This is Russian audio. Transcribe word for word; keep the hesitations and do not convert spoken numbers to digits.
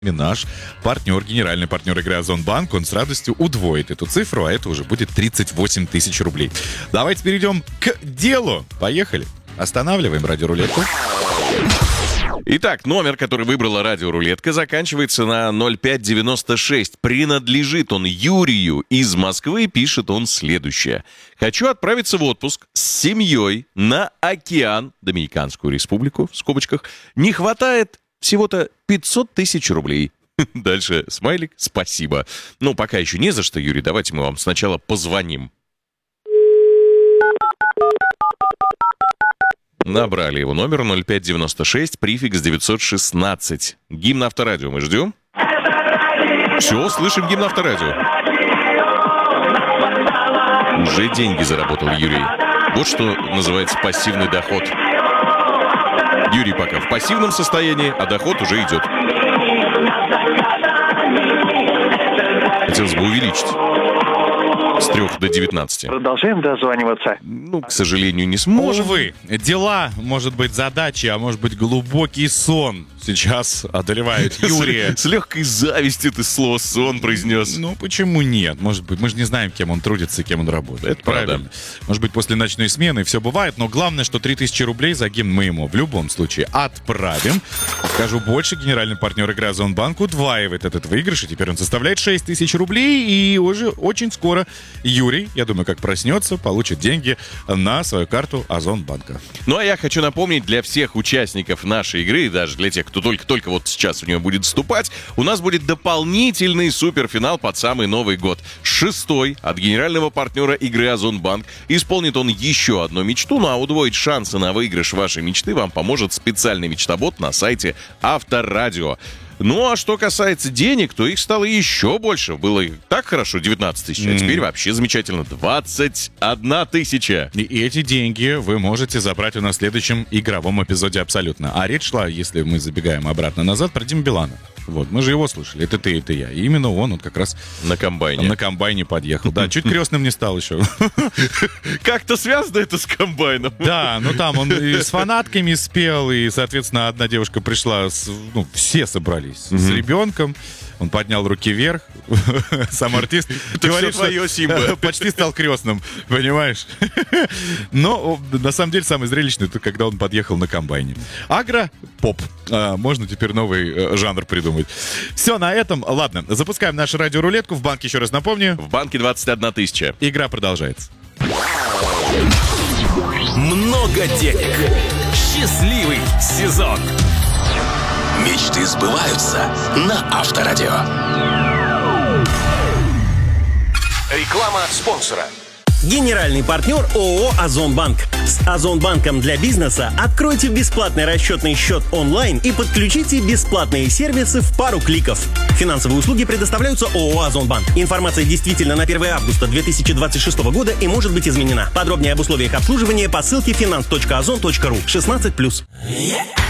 Наш партнер, генеральный партнер игры Озонбанк, он с радостью удвоит эту цифру, а это уже будет тридцать восемь тысяч рублей. Давайте перейдем к делу. Поехали. Останавливаем радиорулетку. Итак, номер, который выбрала радиорулетка, заканчивается на ноль пять девяносто шесть. Принадлежит он Юрию из Москвы. Пишет он следующее. Хочу отправиться в отпуск с семьей на океан, Доминиканскую республику, в скобочках. Не хватает всего-то пятьсот тысяч рублей. Дальше смайлик, спасибо. Ну, пока еще не за что, Юрий, давайте мы вам сначала позвоним. Набрали его номер ноль пять девяносто шесть, префикс девятьсот шестнадцать. Гимн Авторадио мы ждем. Все, слышим гимн Авторадио. Уже деньги заработал Юрий. Вот что называется пассивный доход. Юрий пока в пассивном состоянии, а доход уже идет. Хотелось бы увеличить с трех до девятнадцати. Продолжаем дозваниваться. Ну, к сожалению, не сможем. Увы, дела, может быть, задачи, а может быть, глубокий сон сейчас одолевают Юрия. С легкой завистью ты слово «сон» произнес. Ну, почему нет? Может быть, мы же не знаем, кем он трудится и кем он работает. Это правда. Правильно. Может быть, после ночной смены все бывает, но главное, что три тысячи рублей за гимн мы ему в любом случае отправим. Скажу больше, генеральный партнер игры Озонбанк удваивает этот выигрыш, и теперь он составляет шесть тысяч рублей, и уже очень скоро Юрий, я думаю, как проснется, получит деньги на свою карту Озонбанка. Ну, а я хочу напомнить для всех участников нашей игры, и даже для тех, кто только-только вот сейчас в нее будет вступать, у нас будет дополнительный суперфинал под самый Новый год. Шестой от генерального партнера игры Озонбанк. Исполнит он еще одну мечту, ну а удвоить шансы на выигрыш вашей мечты вам поможет специальный мечтобот на сайте Авторадио. Ну, а что касается денег, то их стало еще больше. Было и так хорошо, девятнадцать тысяч, а теперь вообще замечательно, двадцать одна тысяча. И эти деньги вы можете забрать у нас в следующем игровом эпизоде абсолютно. А речь шла, если мы забегаем обратно назад, про Дима Билана. Вот, мы же его слышали, это ты, это я. И именно он, он как раз на комбайне. На комбайне подъехал. Да, чуть крестным не стал еще. Как-то связано это с комбайном. Да, ну там он и с фанатками спел, и, соответственно, одна девушка пришла, с, ну, все собрались с ребенком. Он поднял руки вверх, сам артист. Это говорит, все твое, Симба. Почти стал крестным, понимаешь? Но, на самом деле, самый зрелищный, это когда он подъехал на комбайне. Агро-поп. А, можно теперь новый э, жанр придумать. Все, на этом. Ладно, запускаем нашу радиорулетку. В банке, еще раз напомню. В банке двадцать одна тысяча. Игра продолжается. Много денег. Счастливый сезон. Мечты сбываются на Авторадио. Реклама спонсора. Генеральный партнер ООО «Озонбанк». С Озонбанком для бизнеса откройте бесплатный расчетный счет онлайн и подключите бесплатные сервисы в пару кликов. Финансовые услуги предоставляются ООО «Озонбанк». Информация действительно на первое августа две тысячи двадцать шестого года и может быть изменена. Подробнее об условиях обслуживания по ссылке finance точка озон точка ру. шестнадцать плюс. Yeah.